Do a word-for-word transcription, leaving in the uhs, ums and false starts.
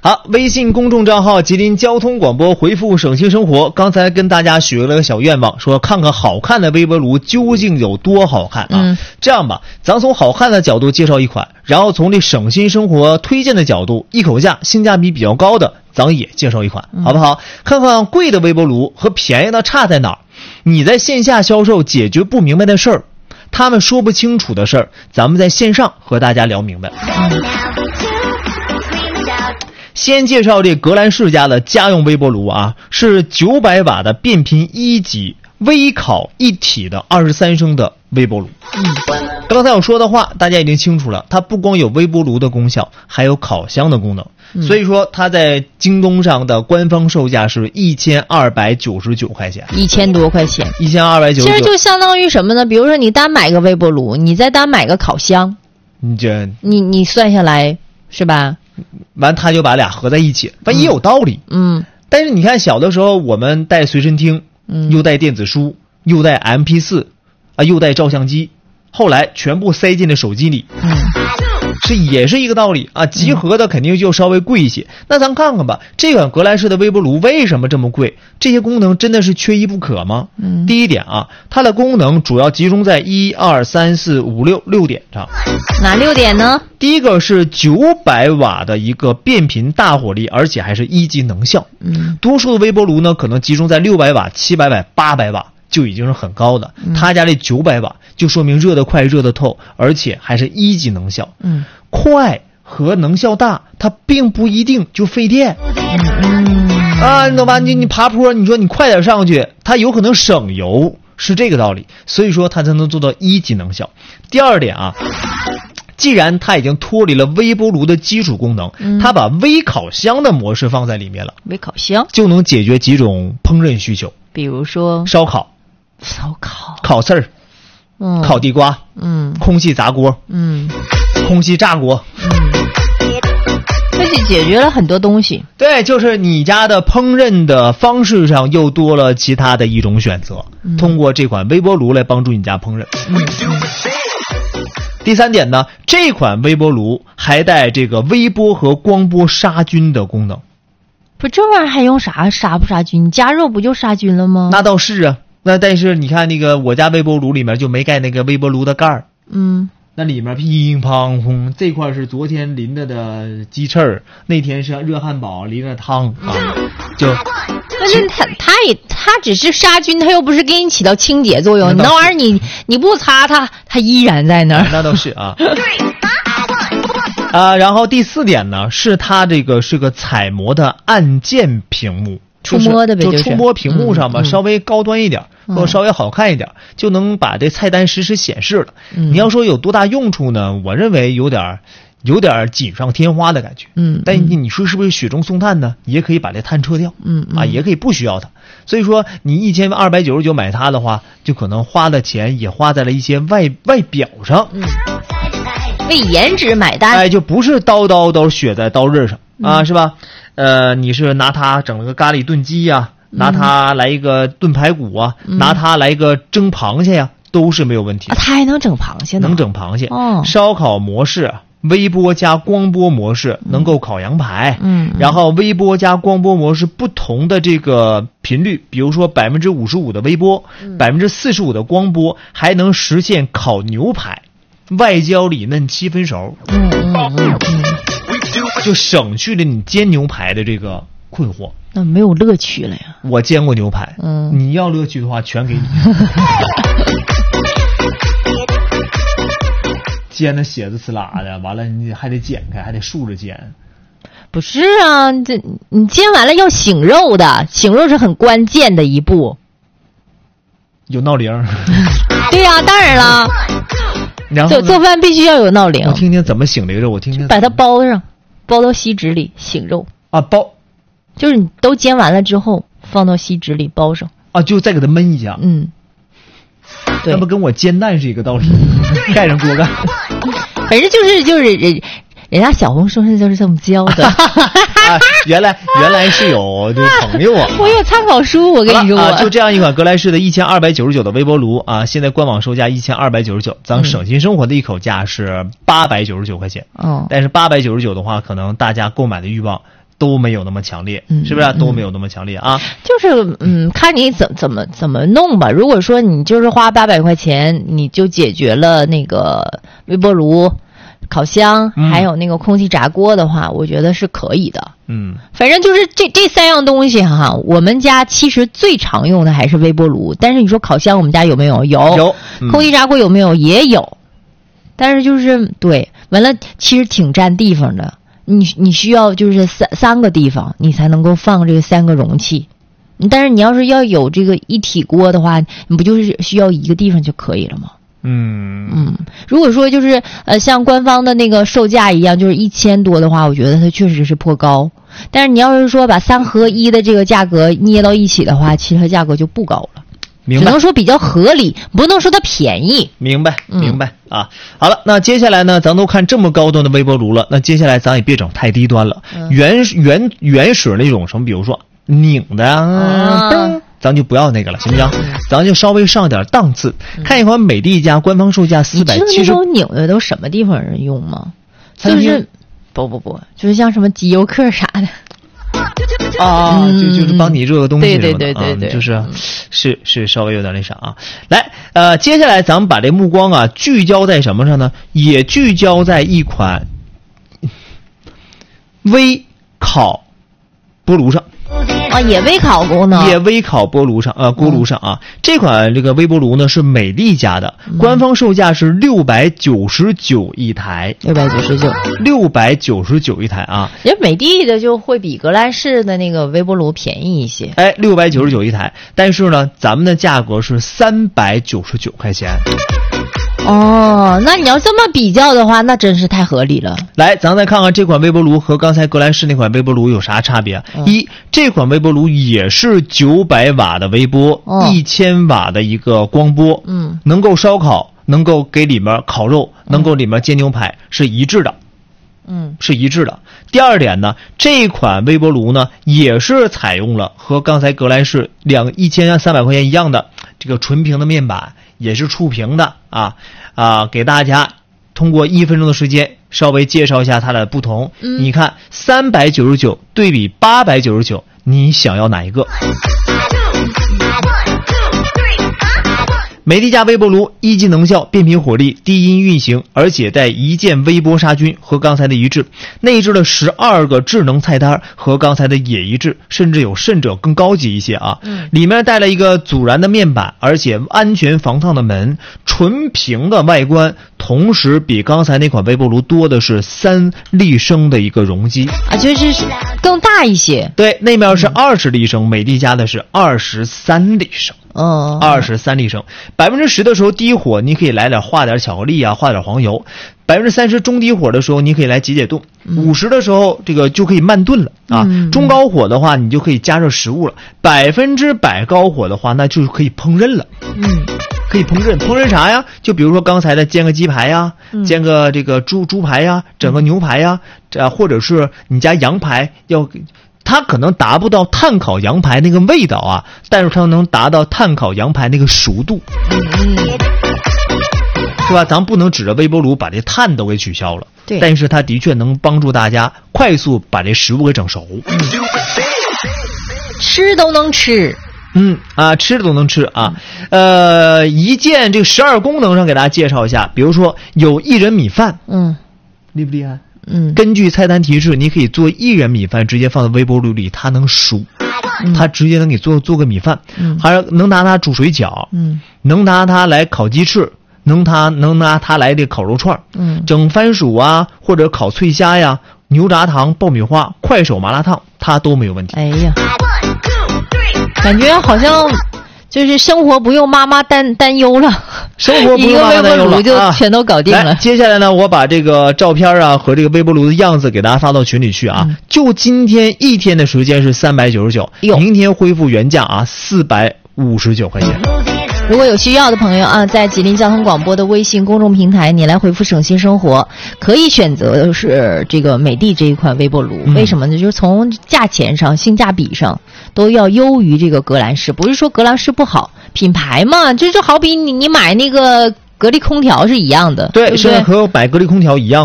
好，微信公众账号吉林交通广播回复省心生活，刚才跟大家许了个小愿望，说看看好看的微波炉究竟有多好看啊、嗯、这样吧，咱从好看的角度介绍一款，然后从这省心生活推荐的角度，一口价性价比比较高的咱也介绍一款，好不好？看看贵的微波炉和便宜的差在哪儿，你在线下销售解决不明白的事儿，他们说不清楚的事儿，咱们在线上和大家聊明白。先介绍这格兰仕家的家用微波炉啊，是九百瓦的变频一级微烤一体的二十三升的微波炉。嗯，刚才我说的话大家已经清楚了，它不光有微波炉的功效，还有烤箱的功能。嗯、所以说它在京东上的官方售价是一千二百九十九块钱， 一千多块钱， 一千二百九十九。 其实就相当于什么呢？比如说你单买个微波炉，你再单买个烤箱， 你这你你算下来是吧？ 完他就把俩合在一起，反正也有道理。 嗯， 但是你看小的时候我们带随身听，嗯，又带电子书，又带 M P 四 啊，又带照相机，后来全部塞进了手机里。嗯，是也是一个道理啊，集合的肯定就稍微贵一些。嗯、那咱看看吧，这款格兰仕的微波炉为什么这么贵？这些功能真的是缺一不可吗？嗯，第一点啊，它的功能主要集中在一二三四五六六点上。 哪六点呢？ 第一个是九百瓦的一个变频大火力，而且还是一级能效。嗯，多数的微波炉呢可能集中在六百瓦、七百瓦、八百瓦。就已经是很高的，嗯、他家这九百瓦就说明热得快、热得透，而且还是一级能效。嗯，快和能效大，它并不一定就费电。嗯啊，你懂吧？你你爬坡，你说你快点上去，它有可能省油，是这个道理。所以说它才能做到一级能效。第二点啊，既然它已经脱离了微波炉的基础功能，嗯、它把微烤箱的模式放在里面了， 微烤箱就能解决几种烹饪需求， 比如说烧烤。 烧烤、 烤刺儿、嗯、烤地瓜、嗯、空气炸锅、嗯、空气炸锅，嗯， 这就解决了很多东西。 对，就是你家的烹饪的方式上又多了其他的一种选择，嗯、通过这款微波炉来帮助你家烹饪。嗯嗯、第三点呢，这款微波炉还带这个微波和光波杀菌的功能。 不，这玩意儿还用啥杀不杀菌？你加热不就杀菌了吗？ 那倒是啊。那但是你看那个我家微波炉里面就没盖那个微波炉的盖儿，嗯，那里面乒乓轰，这块是昨天淋的的鸡翅儿，那天是热汉堡淋的汤啊，就。 但是它它也它只是杀菌，它又不是给你起到清洁作用。你那玩意儿你你不擦它，它依然在那儿。 那倒是啊。啊，然后第四点呢，是它这个是个彩膜的按键屏幕。 触摸的呗， 就触摸屏幕上吧，嗯嗯、稍微高端一点，或者稍微好看一点，嗯、就能把这菜单实时显示了。嗯、你要说有多大用处呢？我认为有点有点锦上添花的感觉。嗯，但你说是不是雪中送炭呢？也可以把这碳撤掉。嗯啊，也可以不需要它。所以说，你一千二百九十九买它的话，就可能花的钱也花在了一些外外表上。嗯， 为颜值买单。 哎，就不是刀刀都血在刀刃上啊，嗯、是吧？呃，你是拿它整了个咖喱炖鸡呀、啊，拿它来一个炖排骨啊，嗯、拿它来一个蒸螃蟹呀、啊，都是没有问题的。 啊、它还能整螃蟹呢？ 能整螃蟹。哦，烧烤模式、微波加光波模式能够烤羊排。嗯，然后微波加光波模式不同的这个频率，比如说百分之五十五的微波，百分之四十五的光波，还能实现烤牛排，外焦里嫩七分熟。嗯嗯嗯嗯。就省去了你煎牛排的这个困惑， 那没有乐趣了呀。 我煎过牛排，嗯，你要乐趣的话全给你。煎的血滋呲啦的，完了你还得剪开，还得竖着煎。 不是啊，这你煎完了要醒肉的，醒肉是很关键的一步。 有闹铃。 对呀、啊，当然了。 然后做做饭必须要有闹铃。 我听听怎么醒这个肉，我听听。 把它包上。包到锡纸里醒肉啊，包就是你都煎完了之后放到锡纸里包上啊，就再给它焖一下。嗯，对，那不跟我煎蛋是一个道理，盖上锅盖。 反正就是就是人人家小红书上就是这么教的。 啊，原来原来是有这朋友啊！ 我有参考书，我跟你说。 啊，就这样一款格莱仕的一千二百九十九的微波炉啊，现在官网售价一千二百九十九，咱省心生活的一口价是八百九十九块钱。哦，但是八百九十九的话，可能大家购买的欲望都没有那么强烈， 嗯、 是不是、啊、都没有那么强烈啊？ 就是嗯，看你怎怎么怎么弄吧。如果说你就是花八百块钱，你就解决了那个微波炉、烤箱、嗯、还有那个空气炸锅的话，我觉得是可以的。 嗯， 反正就是这这三样东西哈，我们家其实最常用的还是微波炉。但是你说烤箱我们家有没有？有。 有。 嗯、空气炸锅有没有？也有。但是就是对，完了其实挺占地方的。你你需要就是三三个地方，你才能够放这个三个容器。但是你要是要有这个一体锅的话，你不就是需要一个地方就可以了吗？ 嗯嗯，如果说就是呃像官方的那个售价一样，就是一千多的话，我觉得它确实是颇高。但是你要是说把三合一的这个价格捏到一起的话，其实它价格就不高了。 明白， 只能说比较合理，不能说它便宜。 明白，明白、嗯、啊。好了，那接下来呢，咱都看这么高端的微波炉了，那接下来咱也别整太低端了。嗯、原原原始那种什么，比如说拧的啊，噔，咱就不要那个了，行不行？嗯、咱就稍微上点档次，嗯、看一款美的家官方售价四百七十。 你知道那种拧的都什么地方人用吗？就是不不不，就是像什么机油客啥的。 啊、嗯，就就是帮你热个东西什么的， 对对对对对， 嗯、就是、嗯、是是稍微有点那啥啊。来，呃，接下来咱们把这目光啊聚焦在什么上呢？也聚焦在一款微烤锅炉上。 啊，也微烤功能， 也微烤锅炉上，呃，锅炉上啊，嗯、这款这个微波炉呢是美的家的，嗯、官方售价是六百九十九一台， 六百九十九， 六百九十九一台啊。 人美的的就会比格兰仕的那个微波炉便宜一些， 哎，六百九十九一台，但是呢，咱们的价格是三百九十九块钱。 哦，那你要这么比较的话，那真是太合理了。 来，咱再看看这款微波炉和刚才格兰仕那款微波炉有啥差别？嗯、一，这款微波炉也是九百瓦的微波，一千、哦、瓦的一个光波，嗯，能够烧烤，能够给里面烤肉，能够里面煎牛排，是一致的。嗯，是一致的。第二点呢，这款微波炉呢也是采用了和刚才格兰仕两一千三百块钱一样的这个纯平的面板，也是触屏的啊啊，给大家通过一分钟的时间稍微介绍一下它的不同。嗯、你看三百九十九对比八百九十九，你想要哪一个？美的家微波炉一级能效，变频火力，低音运行，而且带一键微波杀菌，和刚才的一致。内置了十二个智能菜单，和刚才的也一致，甚至有甚者更高级一些啊。嗯、里面带了一个阻燃的面板，而且安全防烫的门，纯平的外观，同时比刚才那款微波炉多的是三立升的一个容积啊，就是更大一些。 对，那面是二十立升，嗯、美的家的是二十三立升。 哦， 二十三立升，百分之十的时候低火，你可以来点化点巧克力啊，化点黄油。百分之三十中低火的时候，你可以来解解冻。五十的时候，这个就可以慢炖了啊。嗯、中高火的话，你就可以加热食物了。百分之百高火的话，那就是可以烹饪了。嗯，可以烹饪，烹饪啥呀？就比如说刚才的煎个鸡排呀，嗯、煎个这个猪猪排呀，整个牛排呀，这或者是你家羊排要。它可能达不到炭烤羊排那个味道啊，但是它能达到炭烤羊排那个熟度，嗯、是吧？咱不能指着微波炉把这炭都给取消了， 对， 但是它的确能帮助大家快速把这食物给整熟，嗯、 吃都能吃。 嗯啊，吃的都能吃啊，呃，一键这个十二功能上给大家介绍一下，比如说有一人米饭，嗯，厉不厉害？嗯，根据菜单提示，你可以做一人米饭，直接放在微波炉里，它能熟，嗯、它直接能给做做个米饭，嗯、还能拿它煮水饺，嗯，能拿它来烤鸡翅，能它能拿它来这烤肉串，嗯，整番薯啊，或者烤脆虾呀，牛轧糖、爆米花、快手麻辣烫，它都没有问题。 哎呀，感觉好像。就是生活不用妈妈担担忧了， 生活不用妈妈担忧了， 一个微波炉就全都搞定了。 啊、接下来呢，我把这个照片啊和这个微波炉的样子给大家发到群里去啊。嗯、就今天一天的时间是三百九十九，明天恢复原价啊，四百五十九块钱。 如果有需要的朋友啊，在吉林交通广播的微信公众平台，你来回复省心生活，可以选择的是这个美的这一款微波炉。嗯、为什么呢？就是从价钱上、性价比上都要优于这个格兰仕。不是说格兰仕不好，品牌嘛，这就好比你你买那个格力空调是一样的。 对， 对， 是和买格力空调一样的。